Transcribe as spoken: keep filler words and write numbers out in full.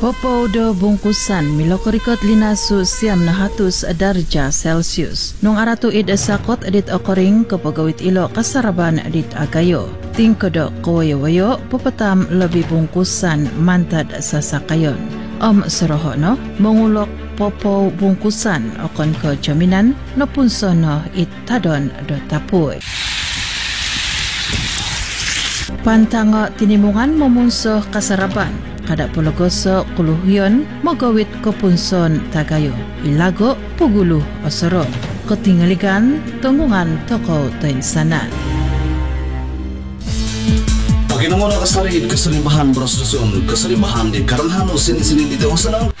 Popo do bungkusan milokorikot linasu siam na hatus darja Celsius. Nung aratu id sakot edit okoring kepagawit ilo kasaraban edit agayo. Ting kodok kawayo-wayo pepetam lebih bungkusan mantad sasakayon. Om seroho no mengulok popo bungkusan okon ke jaminan no punsono it tadon do tapui. Pantanga tinimungan memunsuh kasaraban. Kada pologoso kuluhyon magawit kepunson tagayo. Ilago puguluh osorot. Ketinggalikan tunggungan toko tainsanan. Paginamono kasarid kasalimahan broslusun kasalimahan di karanghano sini-sini di Tewasanang